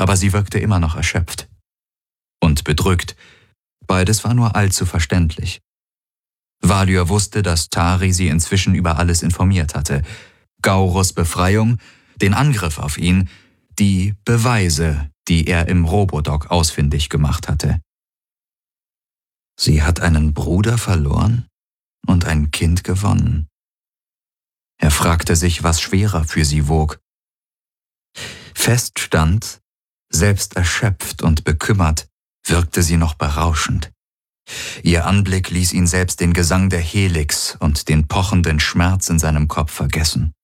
aber sie wirkte immer noch erschöpft. Und bedrückt. Beides war nur allzu verständlich. Valyr wusste, dass Tari sie inzwischen über alles informiert hatte. Gaurus Befreiung, den Angriff auf ihn, die Beweise, die er im Robodock ausfindig gemacht hatte. Sie hat einen Bruder verloren und ein Kind gewonnen. Er fragte sich, was schwerer für sie wog. Fest stand, selbst erschöpft und bekümmert, wirkte sie noch berauschend. Ihr Anblick ließ ihn selbst den Gesang der Helix und den pochenden Schmerz in seinem Kopf vergessen.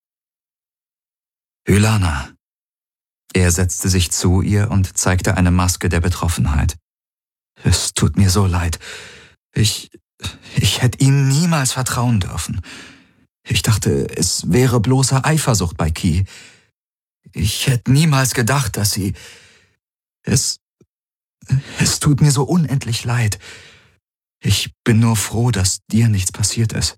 Ylana. Er setzte sich zu ihr und zeigte eine Maske der Betroffenheit. Es tut mir so leid. Ich hätte Ihnen niemals vertrauen dürfen. Ich dachte, es wäre bloße Eifersucht bei Ki. Ich hätte niemals gedacht, dass Sie... Es tut mir so unendlich leid. Ich bin nur froh, dass dir nichts passiert ist.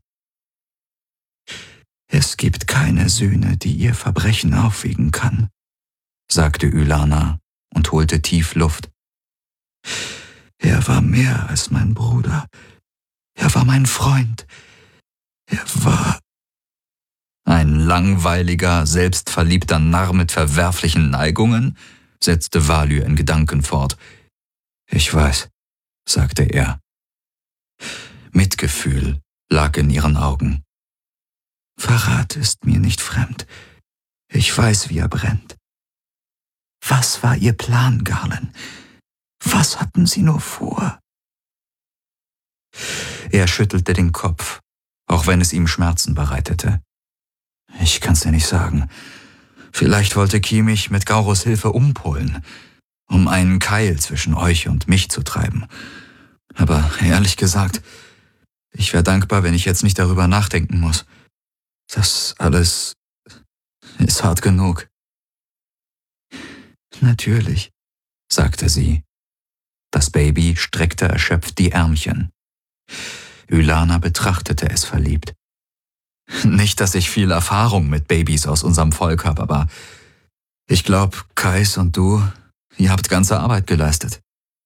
Es gibt keine Sühne, die ihr Verbrechen aufwiegen kann, sagte Ylana und holte tief Luft. Er war mehr als mein Bruder. Er war mein Freund. Er war... Ein langweiliger, selbstverliebter Narr mit verwerflichen Neigungen, setzte Valyr in Gedanken fort. Ich weiß, sagte er. Mitgefühl lag in ihren Augen. Verrat ist mir nicht fremd. Ich weiß, wie er brennt. Was war Ihr Plan, Garland? Was hatten Sie nur vor? Er schüttelte den Kopf, auch wenn es ihm Schmerzen bereitete. Ich kann's dir nicht sagen. Vielleicht wollte Ki mich mit Gaurus Hilfe umpolen, um einen Keil zwischen euch und mich zu treiben. Aber ehrlich gesagt, ich wäre dankbar, wenn ich jetzt nicht darüber nachdenken muss. Das alles ist hart genug. Natürlich, sagte sie. Das Baby streckte erschöpft die Ärmchen. Ylana betrachtete es verliebt. Nicht, dass ich viel Erfahrung mit Babys aus unserem Volk habe, aber ich glaube, Kais und du, ihr habt ganze Arbeit geleistet.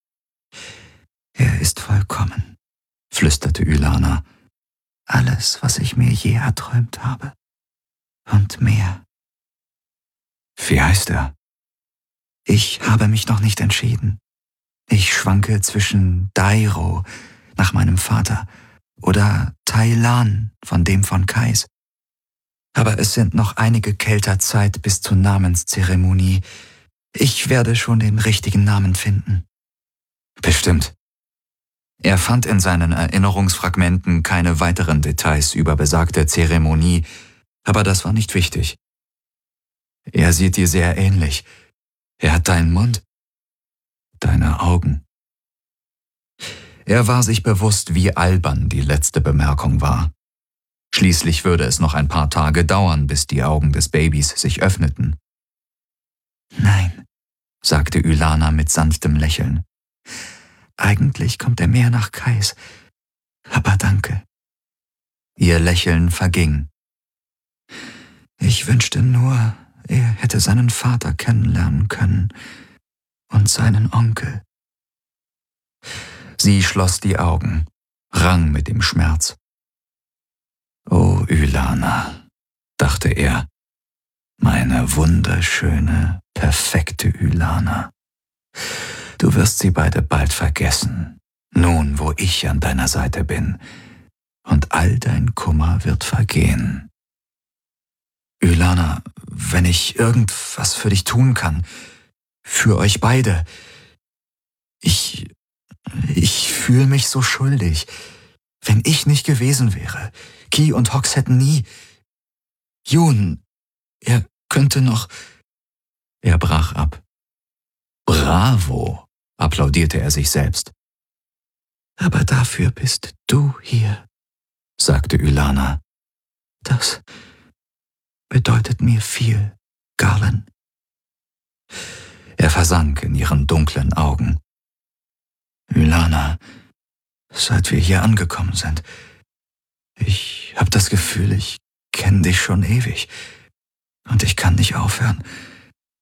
Er ist vollkommen, flüsterte Ylana. Alles, was ich mir je erträumt habe. Und mehr. Wie heißt er? Ich habe mich noch nicht entschieden. Ich schwanke zwischen Dairo, nach meinem Vater, oder Tailan, von dem von Kais. Aber es sind noch einige Kelter Zeit bis zur Namenszeremonie. Ich werde schon den richtigen Namen finden. Bestimmt. Er fand in seinen Erinnerungsfragmenten keine weiteren Details über besagte Zeremonie, aber das war nicht wichtig. Er sieht dir sehr ähnlich. Er hat deinen Mund, deine Augen. Er war sich bewusst, wie albern die letzte Bemerkung war. Schließlich würde es noch ein paar Tage dauern, bis die Augen des Babys sich öffneten. Nein, sagte Ylana mit sanftem Lächeln. Eigentlich kommt er mehr nach Kais, aber danke. Ihr Lächeln verging. Ich wünschte nur, er hätte seinen Vater kennenlernen können und seinen Onkel. Sie schloss die Augen, rang mit dem Schmerz. Oh, Ylana, dachte er, meine wunderschöne, perfekte Ylana. Du wirst sie beide bald vergessen, nun wo ich an deiner Seite bin, und all dein Kummer wird vergehen. Ylana, wenn ich irgendwas für dich tun kann, für euch beide, ich fühle mich so schuldig. Wenn ich nicht gewesen wäre, Ki und Hox hätten nie... Jun, er könnte noch... Er brach ab. Bravo, applaudierte er sich selbst. Aber dafür bist du hier, sagte Ylana. Das bedeutet mir viel, Garland. Er versank in ihren dunklen Augen. Ylana, seit wir hier angekommen sind, ich habe das Gefühl, ich kenne dich schon ewig. Und ich kann nicht aufhören,